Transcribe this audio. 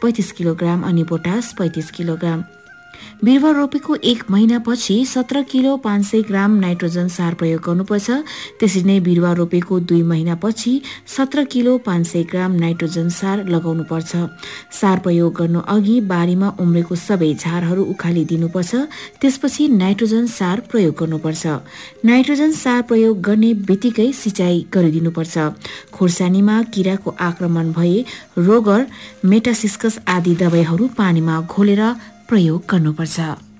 35 kilogram अनि potash 35 kilogram. बिरुवा रोपेको 1 महिनापछि 17 किलो 500 ग्राम नाइट्रोजन सार प्रयोग गर्नुपर्छ। त्यसरी नै बिरुवा रोपेको 2 महिनापछि 17 किलो 500 ग्राम नाइट्रोजन सार लगाउनुपर्छ। सार प्रयोग गर्नु अघि बारीमा उम्रेको सबै झारहरू उखालिदिनुपर्छ। त्यसपछि नाइट्रोजन सार प्रयोग गर्नुपर्छ। नाइट्रोजन सार प्रयोग गर्ने बित्तिकै सिँचाइ गरिदिनुपर्छ। खोर्सानीमा किराको आक्रमण भए रोगर, मेटासिस्कस आदि दबाईहरू पानीमा घोलेर प्रयोग गर्नुपर्छ।